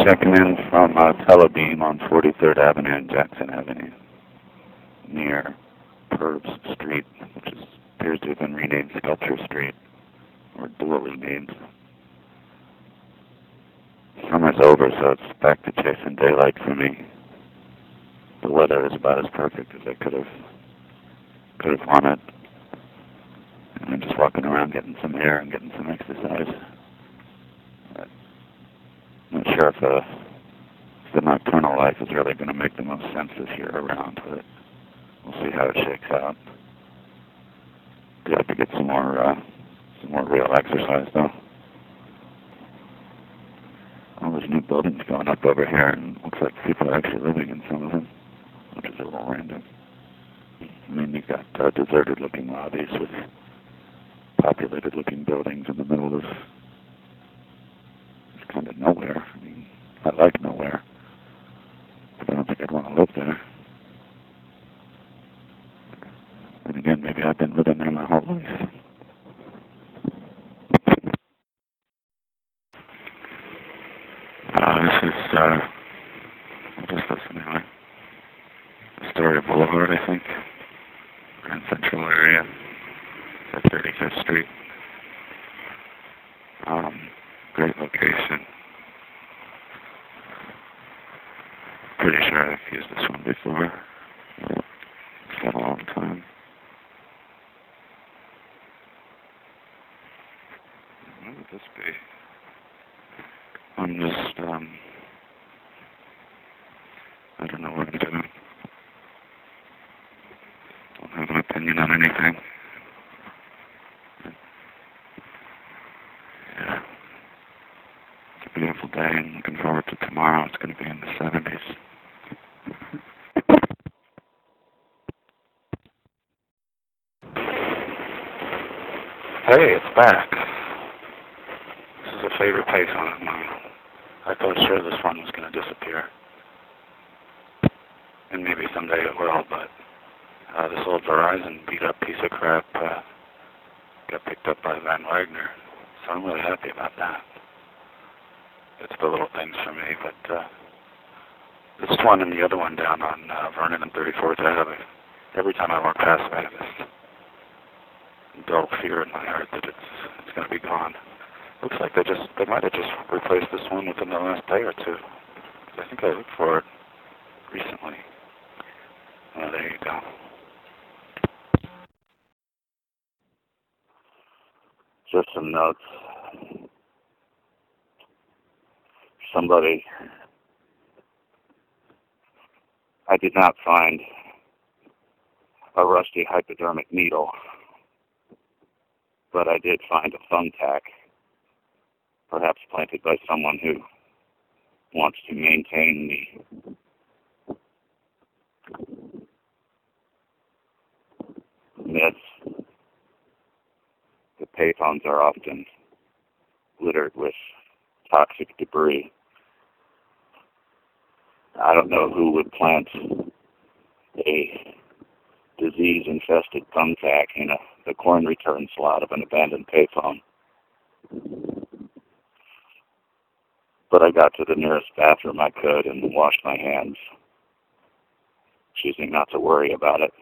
Checking in from Telebeam on 43rd Avenue and Jackson Avenue, near Purves Street, which appears to have been renamed Sculpture Street, or dually named. Summer's over, so it's back to chasing daylight for me. The weather is about as perfect as I could have wanted. And I'm just walking around getting some air and getting some exercise. I'm not sure if the nocturnal life is really going to make the most sense this year around, but we'll see how it shakes out. Do have to get some more real exercise though. All these new buildings going up over here, and it looks like people are actually living in some of them, which is a little random. I mean, you've got deserted-looking lobbies with populated-looking buildings in the middle of it's kind of nowhere. I mean, I like nowhere, but I don't think I'd want to live there. And again, maybe I've been living there my whole life. This is, what is this anyway? Astoria Boulevard, I think. Grand Central area. It's at 35th Street. Great location. Pretty sure I've used this one before. It's been a long time. What would this be? I'm just, I don't know what I'm doing. Don't have an opinion on anything. Yeah. It's a beautiful day and looking forward to tomorrow. It's going to be in the 70s. Hey, it's back. This is a favorite payphone of mine. I thought sure this one was going to disappear. And maybe someday it will, but this old Verizon beat-up piece of crap got picked up by Van Wagner. So I'm really happy about that. It's the little things for me, but this one and the other one down on Vernon and 34th Ave, every time I walk past it, I have this dull fear in my heart that it's going to be gone. Looks like they might have just replaced this one within the last day or two. I think I looked for it recently. Oh, there you go. Just some notes. Somebody, I did not find a rusty hypodermic needle, but I did find a thumbtack, perhaps planted by someone who wants to maintain the myth that payphones are often littered with toxic debris. I don't know who would plant a disease-infested thumbtack in the coin return slot of an abandoned payphone. But I got to the nearest bathroom I could and washed my hands, choosing not to worry about it.